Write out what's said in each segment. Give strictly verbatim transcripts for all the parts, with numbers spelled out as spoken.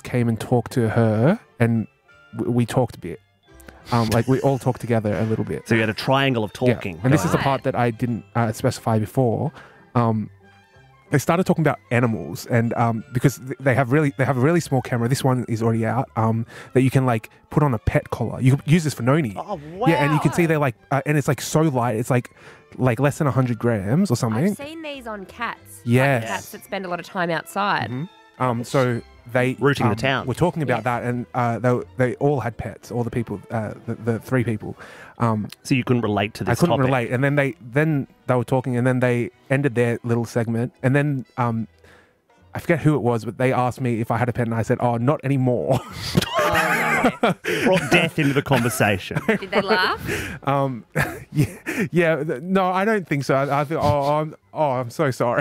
came and talked to her, and we, we talked a bit. Um, like we all talked together a little bit. So you had a triangle of talking. Yeah. And this Right. is the part that I didn't uh, specify before. Um, they started talking about animals, and um, because th- they have really they have a really small camera. This one is already out. Um, that you can like put on a pet collar. You can use this for Noni. Oh, wow. Yeah, and you can see they're like, uh, and it's like so light. It's like like less than a hundred grams or something. I've seen these on cats. Yes. Like cats that spend a lot of time outside. Mhm. Um, so they Rooting the um, town. We're talking about Yes. that, and uh, they they all had pets. All the people, uh, the, the three people. Um, So you couldn't relate to this I couldn't topic. relate, and then they then they were talking, and then they ended their little segment, and then um, I forget who it was, but they asked me if I had a pet, and I said, "Oh, not anymore." Brought death into the conversation. Did they laugh? um, yeah, yeah, th- no, I don't think so. I, I feel, oh, I'm, oh, I'm so sorry.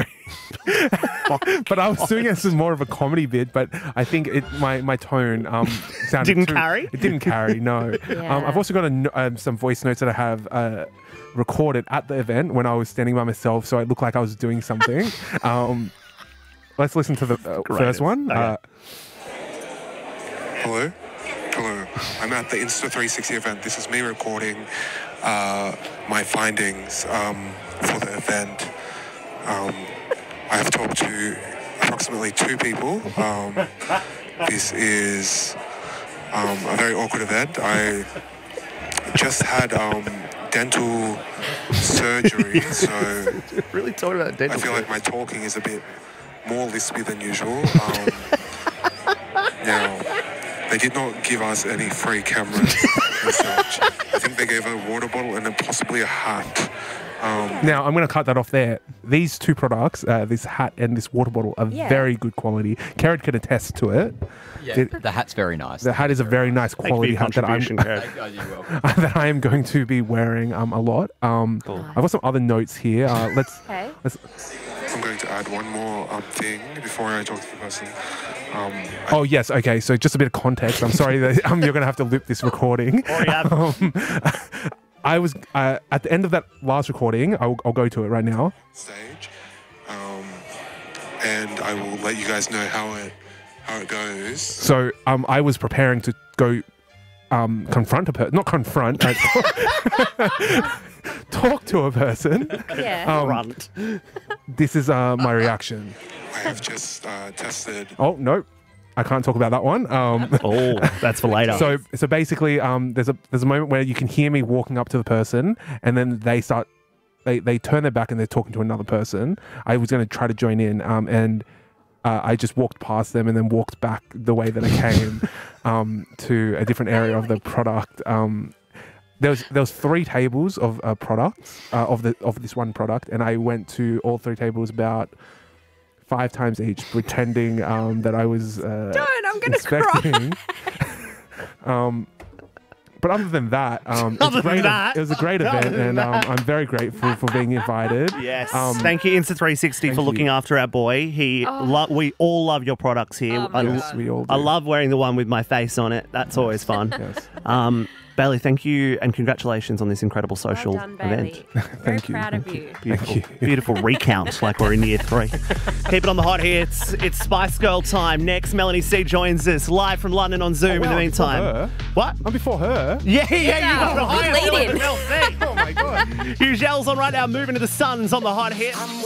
But I was doing it as more of a comedy bit, but I think it my my tone um sounded Didn't too- carry? It didn't carry. No. Yeah. Um, I've also got a, no- um, some voice notes that I have uh, recorded at the event when I was standing by myself, so it looked like I was doing something. um, let's listen to the uh, Greatest. first one. Okay. Uh, Hello? Hello. I'm at the Insta three sixty event. This is me recording uh, my findings um, for the event. Um, I have talked to approximately two people. Um, this is um, a very awkward event. I just had um, dental surgery, so Really talking about I dental. feel like my talking is a bit more lispy than usual. Um, now, they did not give us any free cameras and such. I think they gave a water bottle and then possibly a hat. Um, Now, I'm going to cut that off there. These two products, uh, this hat and this water bottle, are Yeah. very good quality. Karen can attest to it. Yeah, It- the hat's very nice. The hat is a very nice Thank you for quality your hat that I'm, contribution, Karen. Oh, you're welcome. that I am going to be wearing um, a lot. Um, Cool. I've got some other notes here. Uh, let's, Okay. let's. I'm going to add one more um, thing before I talk to the person. Um, I Oh yes, okay. So just a bit of context. I'm sorry that um, you're going to have to loop this recording. Already have. Um, I was uh, at the end of that last recording. I'll, I'll go to it right now. stage, um, and I will let you guys know how it how it goes. So um, I was preparing to go um, confront a person, not confront, uh, talk to a person. Yeah. Um, Runt. This is uh, my reaction. I have just uh, tested. Oh no, I can't talk about that one. Um, Oh, that's for later. so so basically, um, there's a there's a moment where you can hear me walking up to the person, and then they start. They, they turn their back and they're talking to another person. I was going to try to join in, um, and uh, I just walked past them and then walked back the way that I came um, to a different area of the product. Um, there was there was three tables of uh, products uh, of the of this one product, and I went to all three tables about five times each, pretending um, that I was uh, Don't, I'm gonna cry. inspecting. um, but other than that, um, it, was Other a great, than that. it was a great Other event, than and um, that. I'm very grateful for being invited. Yes. Um, Thank you, Insta three sixty, for thank looking you. after our boy. He, Oh. lo- we all love your products here. Oh my I, God. Yes, we all do. I love wearing the one with my face on it. That's always fun. Yes. Um, Bailey, thank you and congratulations on this incredible social well done, Bailey. event. Very Thank you, proud thank of you. Beautiful, you. beautiful recount, like we're in year three. Keep it on the hot hits. It's Spice Girl time. Next, Melanie C joins us live from London on Zoom. Oh, in the wow, meantime, before her? what? I'm before her. Yeah, yeah, Yeah, you got the good highest lead-in. Mel C. Oh my god. Hugh Gels on right now, moving to the Suns on the hot hit.